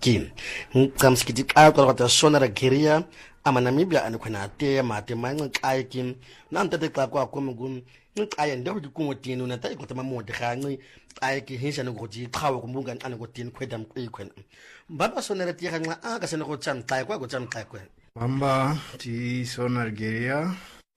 kin ngamskiti ka kwata sonara geria ama Namibia anikhona te mate manqi xa kin namtate xa kwakho mngum nqaya ndawo dikungotini una tayi kwata mamode khanci xa ke hisha nokuthi qhawe kumbunga nqane kodini khweda mqikhwena mbaba sonara ti khanqa aka sene go tsam xa kwa go tsam xa kwa Bamba ti sonar geria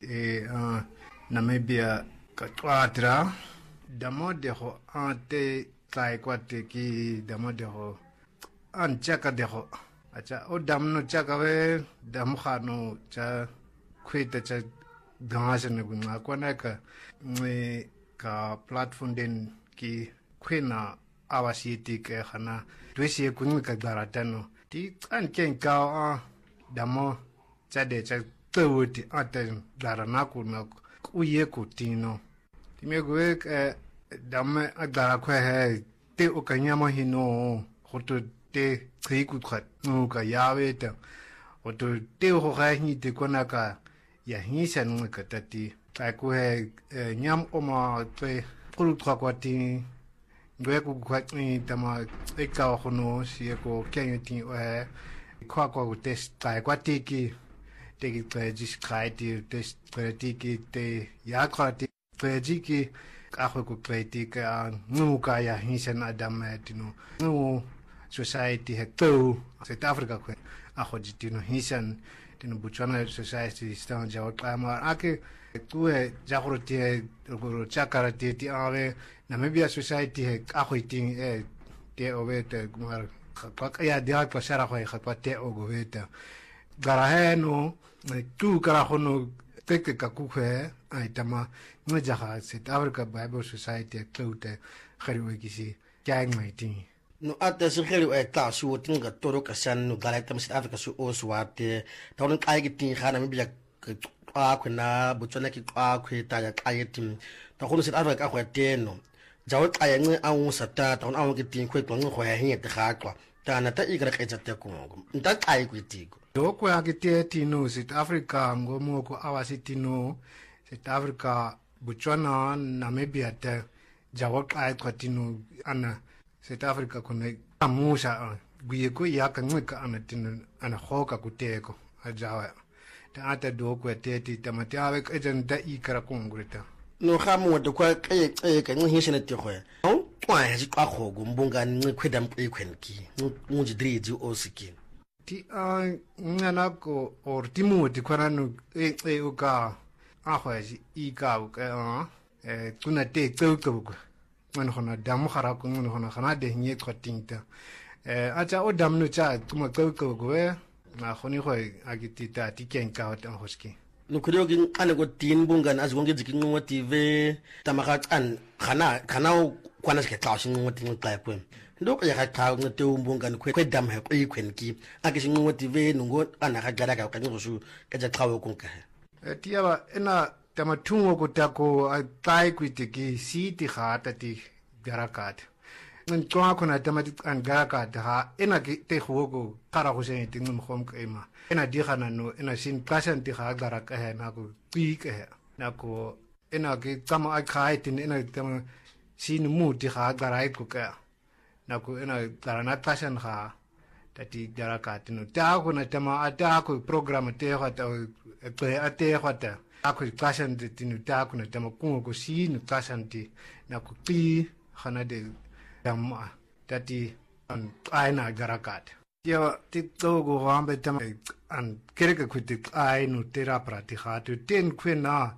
Namibia katwatra damode ho ante xa kwate ki damode ho an chaka deho acha o damno chaka we damkhano cha khwita cha gangasene kunga kwana ka platform den ki khwena awasiti ke khana twesi kunga ka daratano ti an ken ka damo cha de cha tawti ate darana kuna uye kutino ti megwe damme agara khwe he te o kanyama hino khoto te trikutrat no ka yaweta oto te ho ga ni te konaka ya hisa no ka tati ta ku he nyam oma te kulutwa kwati ngwe ku kwati tama e ka ho no si ko kenyati kwa test ta kwati ki te ki trejis kraiti test pretiki te ya krati trejiki ka ho ku pretiki no ka ya hisa na dametino no society hekto South Africa kwe ahoditino hisan tino Botswana society stan jaw klama ake tuwe jakhrotie guru chakarati ti ave Namibia society hek ahoiting te ovete mar ka ya dia ko sara ko khapate ogoveta garaheno tu karahono teke kakukhe aitama ngajaha South Africa Bible Society klote khariwe kisi gang maiting no ata se kheli e ta su tinga toro ka san no galata South Africa su oswate tawon qayitin khana Namibia kwa khona Botswana ki kwa khweta ya qayitin ta khona South Africa ka khweteno jawo qayenqe awu sata tawon awu kitin khwetwa ngqo ya hinyete khaqwa tana ta ikra qetsa te kongo nta qayi kwitiko doko ya kiteti no South Africa ngomo ko awasitino South Africa Botswana Namibia te jawo qayi kwatino ana South Africa kuna amusa guye ko ya kanweka anatino ana khoka kuteko ajawa ta ata doko eteti tamati awe ejenta ikara kongreta no khamu de kwa ke ka ngi hisene te khoya kwa ya ji kwa khogo mbunga ngi khweda mqikhwenki ngi driji osiki ti ngana ko ortimu ti kwana no uka ahwaji ika uka kuna te tsauko ngwana khona damu khara ko ngwana khona khana de nye khotinta acha o damnu cha tuma tsauko go na khoni kho agitita ti kenka ota hoski no khrio ki ane ko tin bungan az gonge ziki ngo tv tamaka an khana kwana ke tlashi ngo tin qai kwen ndoko ya ka ngo te umbungan kwe dam he kwe kwenki akisi ngo tv ngo ana ga gala ka ngo su ka ja tlawo konka tiaba ena tamatungo kutako tai kwitiki siti khata ti garakat ntswa khona tamatik an garakat ha ena ke te khogo kara go se ti ngum khom kema ena di khana no ena sin kasan ti kha garaka he na ko ti ke na ko ena ke tama a khai tin ena tama sin mu ti kha garai ko ka na ko ena tarana kasan kha tati garakat no ta khona tama ata ko program te khata pe ate khata ako kasan de tinu ta kuna tama ko si no kasan ti na ko ti khana de damma tati an aina garakat yo ti to go rambe tama an kereke kuti ai no tera prati khatu ten kwena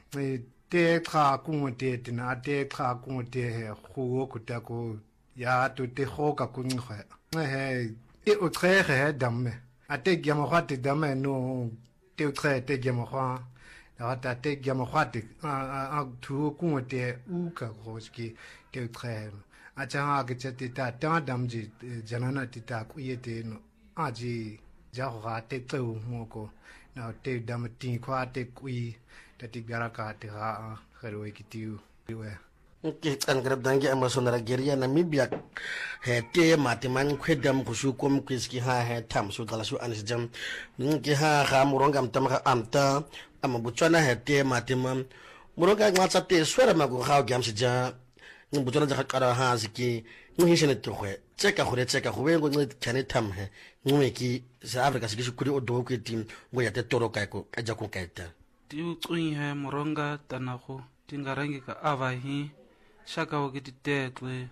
te kha ku te tina te kha ku te he khu ko ta ko ya to te kho ka ku ni kha he te o tre he damme ate gyamo khate damme no te o tre te gyamo kha ta te gyamo khate a tu ku te u ka khoski te o tre acha ha ke te ta damji janana ti ta ku yete no aji ja ho te tu moko na te damti kwa te kui tati garaka te ha khero ekitiu we ke tan grab dangi amason Nigeria Namibia he te matiman khwedam khusu kom kwiski ha he tham su dala su anis jam ngi ha ga murongam tam ga amta amabutswana he te matimam muronga ngwatsa te swera magu ga gam sija Botswana ja kara ha ziki ngisho netogwe tseka go bengo ngi kane tham he ngwe ki South Africa se kuri o do kwetim ngo ya te toroka ko ka ja ko kaita ti ucunyi he moronga tanago tingarangi ka avahi shaka o kiti tekle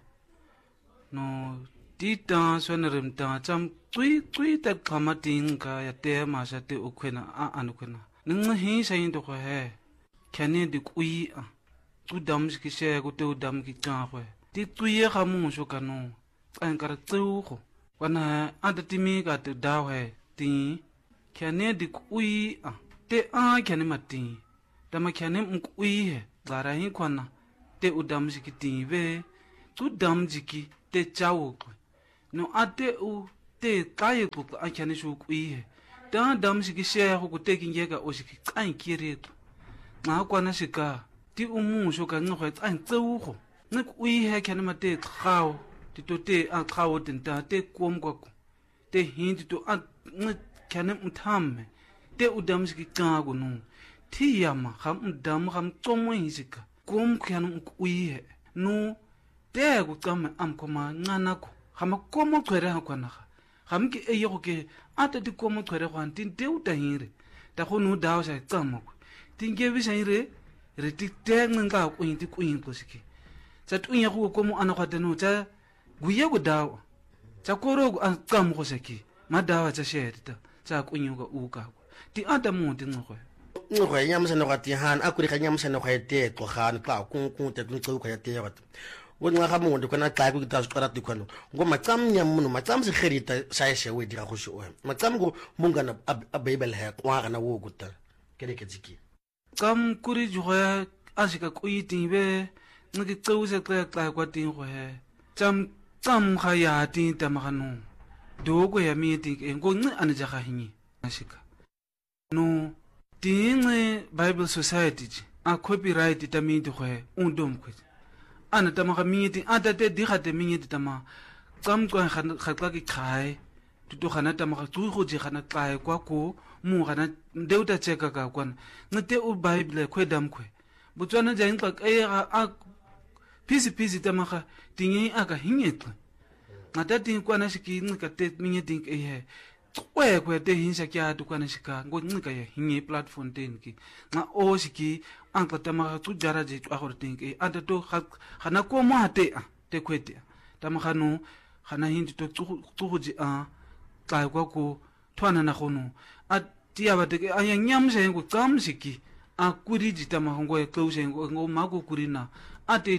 no ti ta swenerem ta cham tsui ta khama tinga ya te ma sha te ukhwena anukhwena ningwe hi shayin to he khane di kui a tu dam ki she ko te dam ki tsagwe ti tsuye ga mo sho kanu ankara tsugo wana adatimi ka te dawe ti khane di kui a te khane mati tama khane mkui he gara hi khwana te udam ki tibe tu dam ki te chawo no ate u te kai ku khane shu kui he ta dam ki she ko te kingeka o ki kai kire nga kwana shika ti umusho ka ngwe tsan tsugo nik ui he khane mate khaw ti to te a khaw tinta te komko te hindi to a khane mthamme te udam ki kago no ti yama kham dam kham tsomo hisika kom khane ui he no te ku tsama am koma ngana ko khama komo khwere ha kwana kham ki e yo ke ata ti komo khwere khwan tin te utahire ta go no dawo sa tsama ko tingebi sa ire re ti teng nga ko inti ko in ko siki tsa tunya go ko mo ana khwate no tsa guye go dawo tsa koro go an tsam go siki madawa tsa sheta tsa ko nyu go uka ti ata mo ti ngwe nyamse no ga ti han akuri ga nyamse no ga te to gan ka ku te ku ka te ga wo nga ga mo ko na tla ku ta tsara ti khano ngo matsam nyamuno matsam se kherita sa she we dira go sho matsam go mungana a bible he kwa ga na wo go ta kele ke tsiki kam kuri jwa asika kuiti be ngi tsuse tla kwa tin go he tsam ga ya tin ta magano do go ya mi ti ngo ngi ane ja ga hinyi asika no tinge Bible Society a copyright ta mi ti go he undom ko ana ta maga mi ti ata te di ga te mi ti ta ma tsam kwa ga ki khai tu gana ta maga tu go je gana tla kwa ko mu gana deuta cheka ka kwana ngate u Bible kwedam kwe butswana ja intla a pisi tamaga tingi aka hinyetla ngata ting kwana shiki nika te minye ting he kwe te hinsha kya tu kwana shika ngo nika ya hinye platform ten ki nga o shiki angka tamaga tu jara je tu ahor ting anda to khana ko mo te te kwete tamaga no khana hindi to tu ji a ka kwa ko thwana na khono a tia ba te aya nyamse ngo tsamsiki a kuri jita mahongo ya close ngo mago kurina ate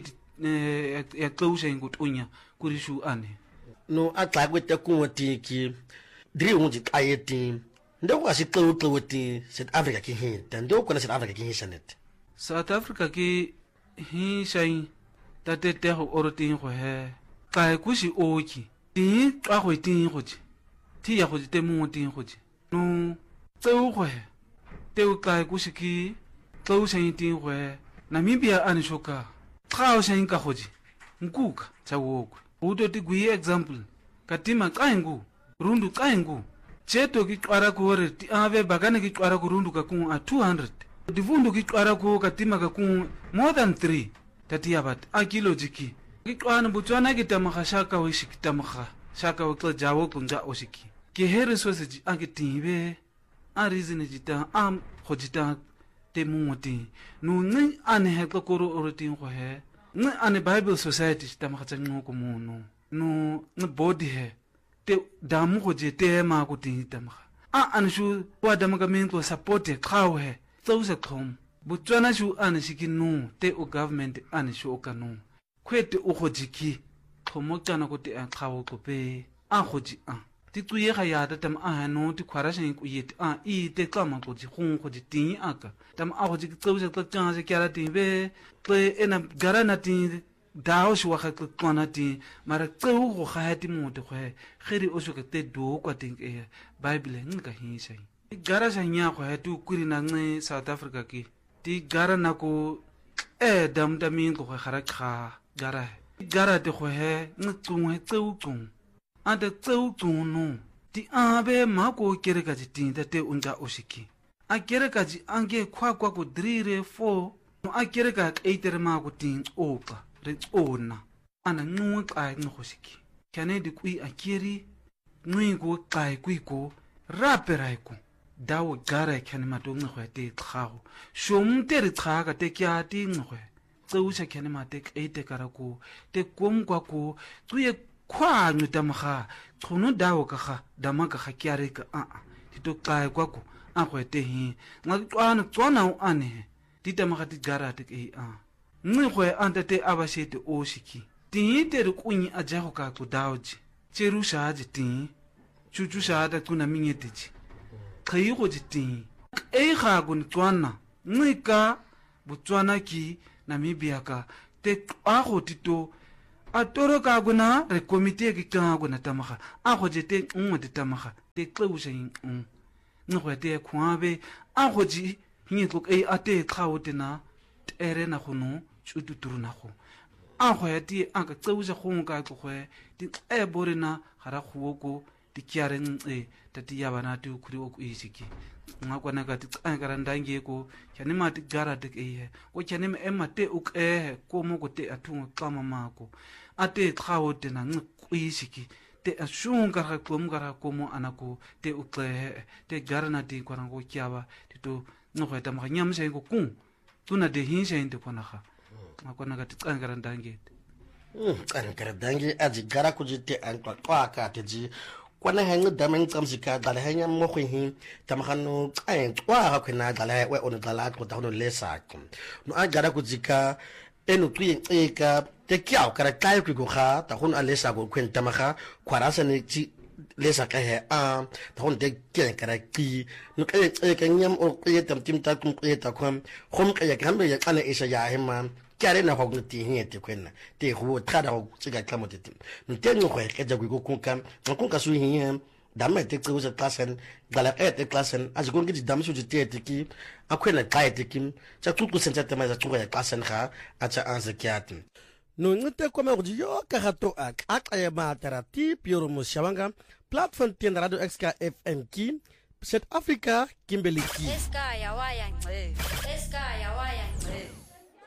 ya close ngo tunya kuri shu ane no atla kwete ku tiki dri unji kayeti ndo kwa si tlo ti South Africa ki hin ndo kwa South Africa ki hin sanet South Africa ki hin shai tate te ho orotin go he kai kushi oki ti twa go tin go ti ya go te mo tin go no tseu go he te u kai kushi ki tlo shen tin go Namibia ane shoka trao shen ka goji nkuka tsawo udo ti gui example katima kaingu rundu kaingu cheto ki twara ko re ti ave bagane ki twara ko rundu ka ku a 200 divundu ki twara ko katima ka ku more than 3 tati abat a kilo jiki ki twana butswana ki tamaga shaka we shikitamaga shaka we tlo jawo kunja osiki ki here so se ji akitibe a reason jita am khojita te mumuti no ngi ane he ko ro orotin go he ngi ane Bible Society tamaga tsango ko mono no body he te damu go je te ma go tin tamaga a anshu wa damaga men ko support e khaw he tsose khom butswana shu ane shikinu te o government ane shu ka no kwete o go jiki khomo tsana go te a khaw ko pe a go ji a ti tsuye ga ya tam a no ti khwara shen ku yet a I te kama go ji khong go ji tin aka tam a go ji tsose ka tsana se kyara tin be tle ena garana tin dao shwa ga tswana tin mara tseu go ga ti mo te khwe khiri o shoka te do kwa tin e Bible nka hin sai gara sa nya go ha tu kuri na nge South Africa ki ti gara na ko dam min go ga kha gara te go he ngtsungwe tseu anda tseu no ti abe ma ko kere ka tin te unja oshiki a kere ka ji ange kwa ko 3 4 no a kere ka 8 ma ko tin opa re ona ana nungwe qai ngosiki kane di kui akiri nungo qai kui ko raperaiku dawo gara kane matonge go te tlago shomte re tsaga te kya ti ngwe tseusha kane mate ete karako te komkwa ko tsuye kwa nyutamaga tsono dawo ka ga damaka ga kyare ka tito qai kwa ko a go te hi ngaqwana tsona o ane ditamaga di gara te ngwe anta te abashete oshiki tinte ri kunyi ajago ka ku daoji cheru shaje tin chuchu shada kuna minyeteji khayi go jitin ga go ntswana ncika botswana ki Namibia ka te go tito atoro ka gona re komite ki ka gona tamaga a go jete ngwe te tamaga te xewusha ngwe te khwabe a go ji hinyetlo ate xawotena terena gono tshututuru go a go ya ti a ka tseuja go nka tlogwe di borena gara go di kyareng tati ya bana ti khuri o isiki nga kwana ka ti ka ndange ko kyane mati gara te ko kyane me emate o ko mo ko te athunga xama mako ate xawo te na isiki te ashunga ga komgara komo anako te o te gara na ti kwana go kyaba ti to ngwe ta ma nyamse ko ku tuna de hinse inte kwana ga akona ka tsangira ndangete tsangira dangi aji gara ku jite an kwa ka te ji kwana hanga dameng tsamsika dala hanya mo go hin tamagano kwa ga khena dala we on dala ko ta no lesa no a gara ku jika eno tui ka te kyao kara kai ku ga ta hun a lesa go kwen tamaga kwarasa ne ji lesa ka he ta hun te kyen kara ki no ka nyam o ke tam tim ta kum ke ta kham khom ka ya kan be ya kana isa ya he man kyare na go ti hiete kwena te go tada go tsika tlamo te no te no go ke ja go kunka kunka su hin dama te tso sa klasen dala te klasen as go ngi dama su te ki akwena kai te kim tsa tutku senza te ma za tso ya klasen ga a tsa anse kyat no ngite ko me go yo ka gato a ya matara ti pioro mo shawanga platform tienda radio xk fm ki South Africa Kimberley ki Eska ya waya